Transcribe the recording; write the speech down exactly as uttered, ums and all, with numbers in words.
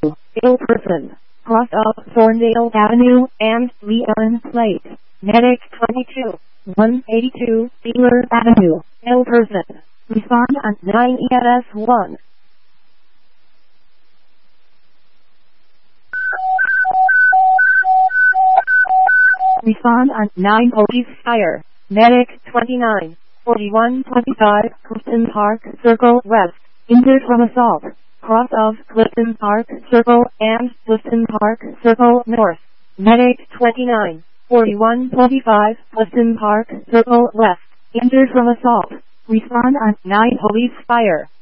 Ill person. Cross of Thorndale Avenue and Leon Place. Medic twenty-two, one eighty-two, Beeler Avenue. Ill person. Respond on nine E M S one. Respond on nine Police Fire. Medic twenty-nine, forty-one twenty-five, Clifton Park Circle West. Injured from assault. Cross of Clifton Park Circle and Clifton Park Circle North. Medic twenty-nine, forty-one twenty-five, Clifton Park Circle West. Injured from assault. Respond on nine Police Fire.